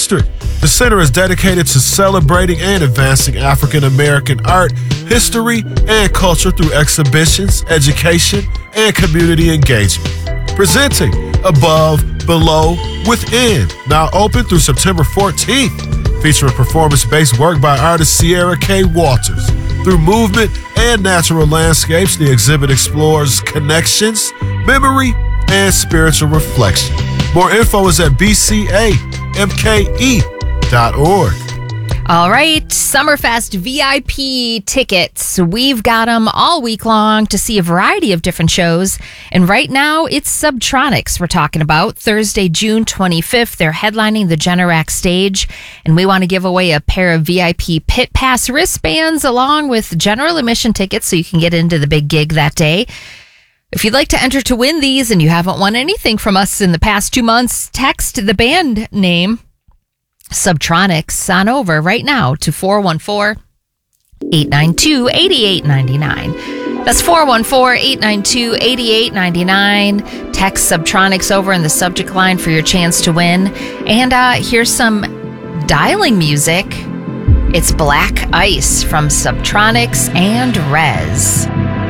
history. The center is dedicated to celebrating and advancing African American art, history, and culture through exhibitions, education, and community engagement. Presenting Above, Below, Within, now open through September 14th, featuring performance-based work by artist Sierra K. Walters. Through movement and natural landscapes, the exhibit explores connections, memory, and spiritual reflection. More info is at bcamke.org. All right, Summerfest VIP tickets. We've got them all week long to see a variety of different shows. And right now, it's Subtronics we're talking about. Thursday, June 25th, they're headlining the Generac stage. And we want to give away a pair of VIP Pit Pass wristbands along with general admission tickets so you can get into the big gig that day. If you'd like to enter to win these and you haven't won anything from us in the past 2 months, text the band name Subtronics on over right now to 414-892-8899. That's 414-892-8899. Text Subtronics over in the subject line for your chance to win. And here's some dialing music. It's Black Ice from Subtronics and Rez.